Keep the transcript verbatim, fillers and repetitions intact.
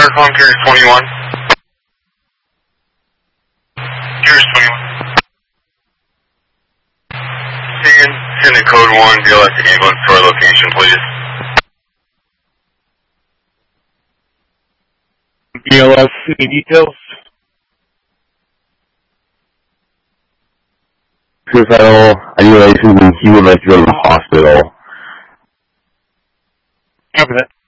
calling Curious twenty-one. Curious twenty-one. Send, send a code one B L S ambulance to our location, please. B L S, any details? Suicidal, ideation, he would like to go to the hospital. After that.